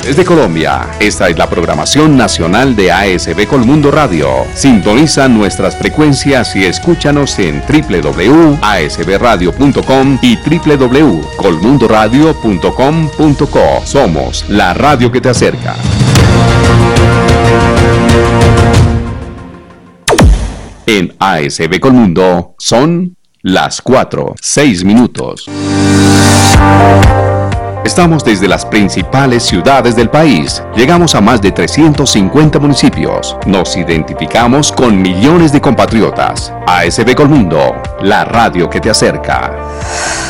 Desde Colombia, esta es la programación nacional de ASB Colmundo Radio. Sintoniza nuestras frecuencias y escúchanos en www.asbradio.com y www.colmundoradio.com.co. Somos la radio que te acerca. En ASB Colmundo son las 4:06. Estamos desde las principales ciudades del país. Llegamos a más de 350 municipios. Nos identificamos con millones de compatriotas. ASB Colmundo, la radio que te acerca.